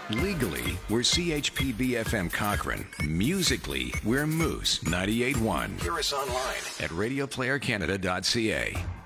Legally, we're CHPB-FM Cochrane. Musically, we're Moose 98.1. Hear us online at radioplayercanada.ca.